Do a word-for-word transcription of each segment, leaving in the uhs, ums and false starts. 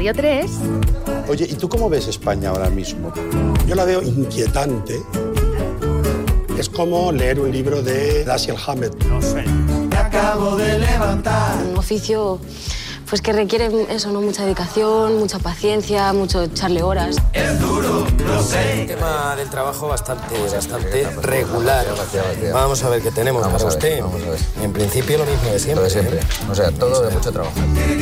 Radio tres. Oye, ¿y tú cómo ves España ahora mismo? Yo la veo inquietante. Es como leer un libro de Dashiell Hammett. No sé. Me acabo de levantar. Un oficio pues que requiere eso, ¿no? Mucha dedicación, mucha paciencia, mucho echarle horas. Es duro, lo sé. El tema del trabajo bastante, bastante regular. Vamos a ver qué tenemos vamos para usted. Vamos a ver. En principio lo mismo de siempre. Lo de siempre. ¿eh? O sea, todo de mucho trabajo.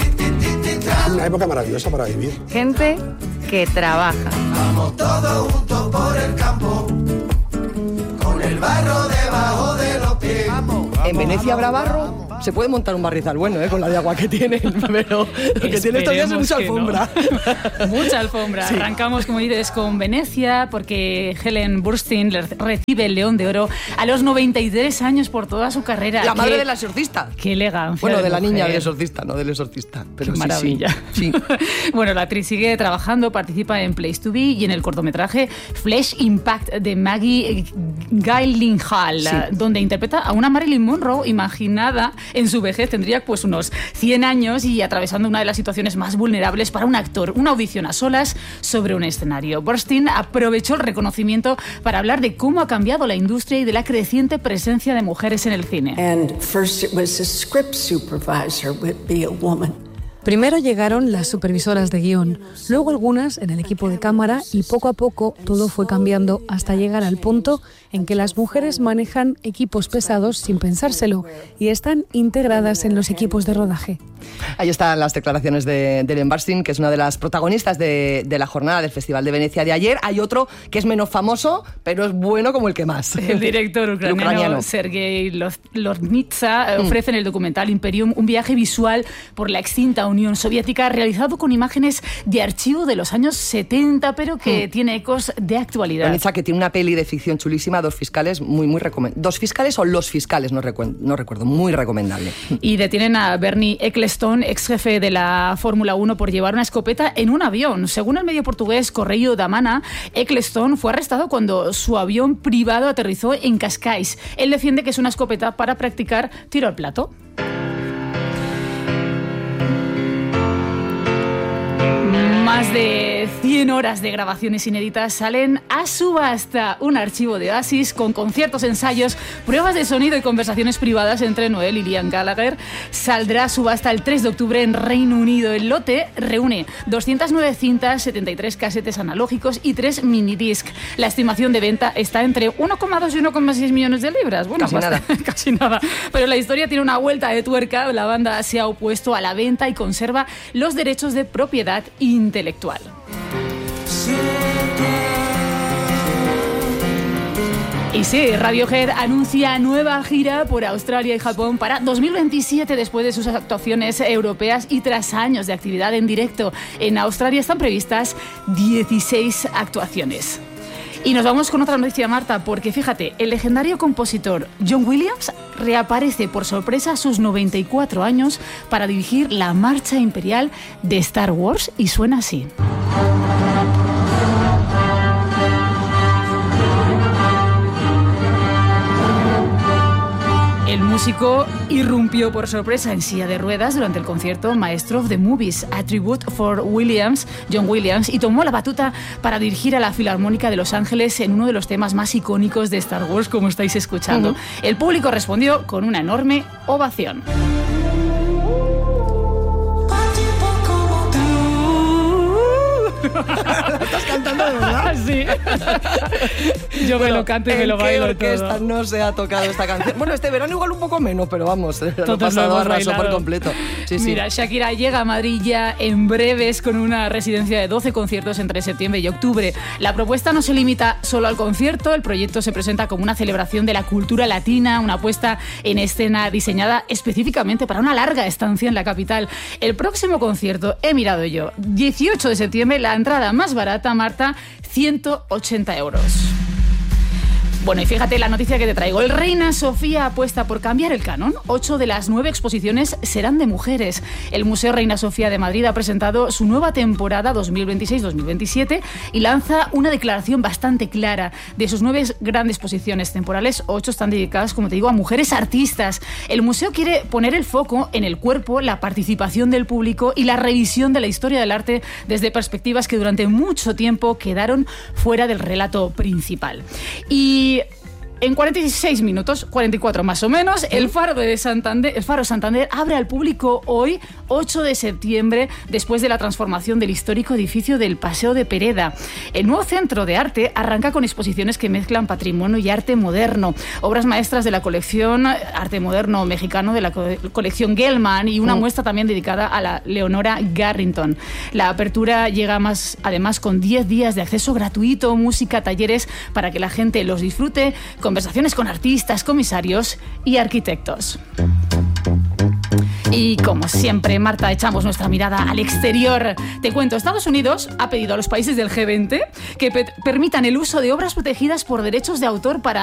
Una época maravillosa para vivir. Gente que trabaja. Vamos todos juntos por el campo, con el barro debajo de los pies. Vamos, vamos, en Venecia habrá barro. Se puede montar un barrizal bueno, ¿eh? Con la de agua que tiene, pero lo que tiene estos días es mucha alfombra. No. Mucha alfombra. Sí. Arrancamos, como dices, con Venecia, porque Helen Burstyn recibe el León de Oro a los noventa y tres años por toda su carrera. La madre qué, del exorcista. Qué elegancia. Bueno, de, de la mujer. niña del exorcista, no del exorcista. Pero qué sí, maravilla. Sí. sí. Bueno, la actriz sigue trabajando, participa en Place to Be y en el cortometraje Flesh Impact de Maggie Gyllenhaal, sí. donde interpreta a una Marilyn Monroe imaginada en su vejez. Tendría pues unos cien años y atravesando una de las situaciones más vulnerables para un actor, una audición a solas sobre un escenario. Burstyn aprovechó el reconocimiento para hablar de cómo ha cambiado la industria y de la creciente presencia de mujeres en el cine. And first it was a script supervisor would be a woman. Primero llegaron las supervisoras de guión, luego algunas en el equipo de cámara y poco a poco todo fue cambiando hasta llegar al punto en que las mujeres manejan equipos pesados sin pensárselo y están integradas en los equipos de rodaje. Ahí están las declaraciones de, de Helen Burstyn, que es una de las protagonistas de, de la jornada del Festival de Venecia de ayer. Hay otro que es menos famoso, pero es bueno como el que más. El director ucraniano, ucraniano. Sergei Loznitsa mm. ofrece en el documental Imperium un viaje visual por la extinta Unión Soviética realizado con imágenes de archivo de los años setenta, pero que mm. tiene ecos de actualidad. Loznitsa, que tiene una peli de ficción chulísima, Dos fiscales, muy, muy recomendable. ¿Dos fiscales o Los fiscales? No, recu- no recuerdo, muy recomendable. Y detienen a Bernie Ecclestone, ex jefe de la Fórmula uno, por llevar una escopeta en un avión. Según el medio portugués Correio da Manhã, Ecclestone fue arrestado cuando su avión privado aterrizó en Cascais. Él defiende que es una escopeta para practicar tiro al plato. Más de cien horas de grabaciones inéditas salen a subasta. Un archivo de Oasis con conciertos, ensayos, pruebas de sonido y conversaciones privadas entre Noel y Liam Gallagher saldrá a subasta el tres de octubre en Reino Unido. El lote reúne doscientas nueve cintas, setenta y tres casetes analógicos y tres minidisc. La estimación de venta está entre uno coma dos y uno coma seis millones de libras. Bueno, casi nada. Casi nada. Pero la historia tiene una vuelta de tuerca. La banda se ha opuesto a la venta y conserva los derechos de propiedad intelectual. Y sí, Radiohead anuncia nueva gira por Australia y Japón para dos mil veintisiete después de sus actuaciones europeas y tras años de actividad en directo. En Australia están previstas dieciséis actuaciones. Y nos vamos con otra noticia, Marta, porque fíjate, el legendario compositor John Williams reaparece por sorpresa a sus noventa y cuatro años para dirigir la marcha imperial de Star Wars y suena así. El músico irrumpió por sorpresa en silla de ruedas durante el concierto Maestro of the Movies, A Tribute for Williams, John Williams, y tomó la batuta para dirigir a la Filarmónica de Los Ángeles en uno de los temas más icónicos de Star Wars, como estáis escuchando. Uh-huh. El público respondió con una enorme ovación. ¿Estás cantando de verdad? Sí. Yo bueno, me lo canto y me lo bailo. ¿En qué orquesta todo? No se ha tocado esta canción? Bueno, este verano igual un poco menos, pero vamos, lo he pasado a raso por completo. Sí, sí. Mira, Shakira llega a Madrid ya en breves con una residencia de doce conciertos entre septiembre y octubre. La propuesta no se limita solo al concierto, el proyecto se presenta como una celebración de la cultura latina, una puesta en escena diseñada específicamente para una larga estancia en la capital. El próximo concierto, he mirado yo, dieciocho de septiembre, la entrada más barata, Marta, ciento ochenta euros. Bueno, y fíjate la noticia que te traigo. El Reina Sofía apuesta por cambiar el canon. Ocho de las nueve exposiciones serán de mujeres. El Museo Reina Sofía de Madrid ha presentado su nueva temporada dos mil veintiséis dos mil veintisiete y lanza una declaración bastante clara. De sus nueve grandes exposiciones temporales, ocho están dedicadas, como te digo, a mujeres artistas. El museo quiere poner el foco en el cuerpo, la participación del público y la revisión de la historia del arte desde perspectivas que durante mucho tiempo quedaron fuera del relato principal. Y en cuarenta y seis minutos, cuarenta y cuatro más o menos, el Faro de Santander, el Faro Santander abre al público hoy, ocho de septiembre, después de la transformación del histórico edificio del Paseo de Pereda. El nuevo centro de arte arranca con exposiciones que mezclan patrimonio y arte moderno, obras maestras de la colección Arte Moderno Mexicano de la co- colección Gellman y una mm. muestra también dedicada a la Leonora Garrington. La apertura llega más, además con diez días de acceso gratuito, música, talleres para que la gente los disfrute, conversaciones con artistas, comisarios y arquitectos. Y como siempre, Marta, echamos nuestra mirada al exterior. Te cuento, Estados Unidos ha pedido a los países del G veinte que pe- permitan el uso de obras protegidas por derechos de autor para